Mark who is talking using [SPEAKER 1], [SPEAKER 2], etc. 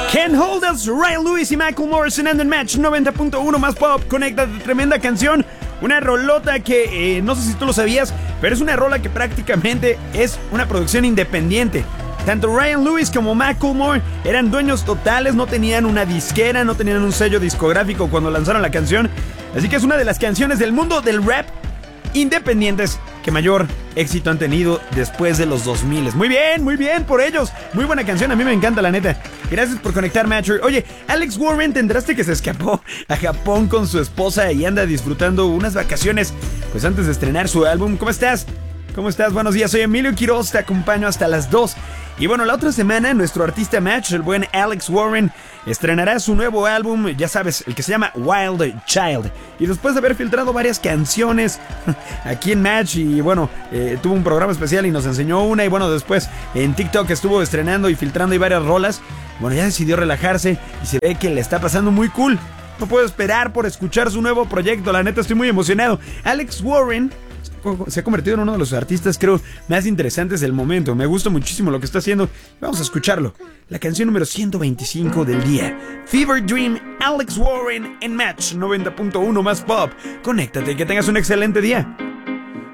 [SPEAKER 1] Can't Hold Us, Ryan Lewis y Michael Morrison en Match 90.1 más pop. Conéctate, tremenda canción. Una rolota que no sé si tú lo sabías, pero es una rola que prácticamente es una producción independiente. Tanto Ryan Lewis como Macklemore eran dueños totales, no tenían una disquera, no tenían un sello discográfico cuando lanzaron la canción. Así que es una de las canciones del mundo del rap independientes que mayor éxito han tenido después de los 2000. Muy bien por ellos. Muy buena canción, a mí me encanta, la neta. Gracias por conectar, Matcher. Oye, Alex Warren, ¿te enteraste que se escapó a Japón con su esposa y anda disfrutando unas vacaciones pues antes de estrenar su álbum? ¿Cómo estás? Buenos días, soy Emilio Quiroz, te acompaño hasta las 2. Y bueno, la otra semana nuestro artista Match, el buen Alex Warren, estrenará su nuevo álbum, ya sabes, el que se llama Wild Child. Y después de haber filtrado varias canciones aquí en Match, y bueno, tuvo un programa especial y nos enseñó una, y bueno, después en TikTok estuvo estrenando y filtrando y varias rolas. Bueno, ya decidió relajarse y se ve que le está pasando muy cool. No puedo esperar por escuchar su nuevo proyecto, la neta estoy muy emocionado. Alex Warren se ha convertido en uno de los artistas, creo, más interesantes del momento. Me gusta muchísimo lo que está haciendo. Vamos a escucharlo. La canción número 125 del día. Fever Dream, Alex Warren en Match 90.1 más pop. Conéctate y que tengas un excelente día.